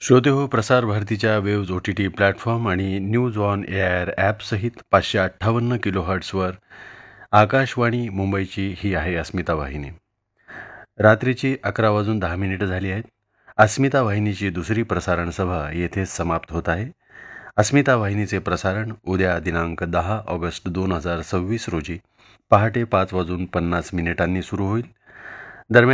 श्रोते हो, प्रसार भारतीच्या वेव्ज OTT प्लॅटफॉर्म आणि न्यूज ऑन AIR ॲपसहित 558 किलोहर्ट्झवर आकाशवाणी मुंबईची ही आहे अस्मिता वाहिनी. रात्रीची 11:10 झाली आहेत. अस्मिता वाहिनीची दुसरी प्रसारण सभा येथेच समाप्त होत आहे. अस्मिता वाहिनीचे प्रसारण उद्या दिनांक 10 ऑगस्ट 2026 रोजी पहाटे 5:50 सुरू होईल. दरम्यान